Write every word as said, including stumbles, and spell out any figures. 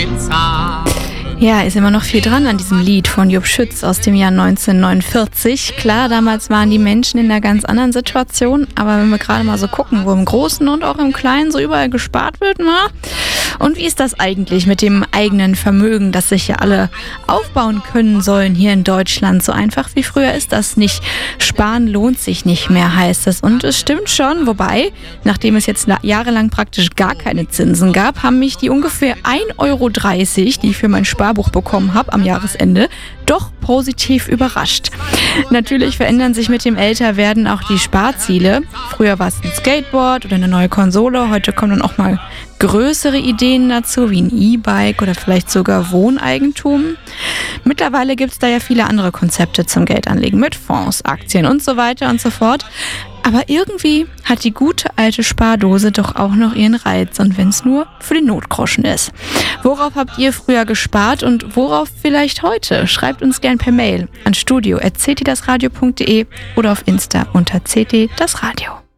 den Zahn. Ja, ist immer noch viel dran an diesem Lied von Jupp Schütz aus dem Jahr neunzehnhundertneunundvierzig. Klar, damals waren die Menschen in einer ganz anderen Situation, aber wenn wir gerade mal so gucken, wo im Großen und auch im Kleinen so überall gespart wird, na? Und wie ist das eigentlich mit dem eigenen Vermögen, das sich ja alle aufbauen können sollen hier in Deutschland? So einfach wie früher ist das nicht. Sparen lohnt sich nicht mehr, heißt es. Und es stimmt schon, wobei, nachdem es jetzt jahrelang praktisch gar keine Zinsen gab, haben mich die ungefähr ein Euro dreißig, die ich für mein Sparbuch bekommen habe am Jahresende, doch positiv überrascht. Natürlich verändern sich mit dem Älterwerden auch die Sparziele. Früher war es ein Skateboard oder eine neue Konsole, heute kommen dann auch mal größere Ideen dazu, wie ein E-Bike oder vielleicht sogar Wohneigentum. Mittlerweile gibt es da ja viele andere Konzepte zum Geldanlegen mit Fonds, Aktien und so weiter und so fort. Aber irgendwie hat die gute alte Spardose doch auch noch ihren Reiz, und wenn es nur für den Notgroschen ist. Worauf habt ihr früher gespart und worauf vielleicht heute? Schreibt uns gern per Mail an studio at c t das radio punkt de oder auf Insta unter c t das radio.